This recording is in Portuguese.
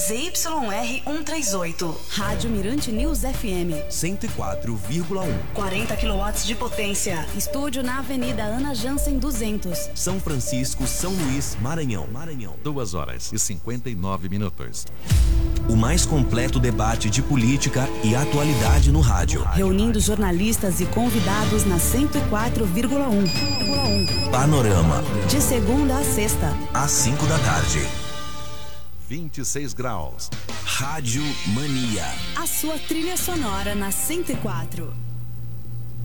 ZYR 138. Rádio Mirante News FM 104,1. 40 kW de potência. Estúdio na Avenida Ana Jansen 200. São Francisco, São Luís, Maranhão. 2h59. O mais completo debate de política e atualidade no rádio. Reunindo jornalistas e convidados na 104,1. Panorama. De segunda a sexta, às 5 da tarde. 26 graus. Rádio Mania. A sua trilha sonora na 104.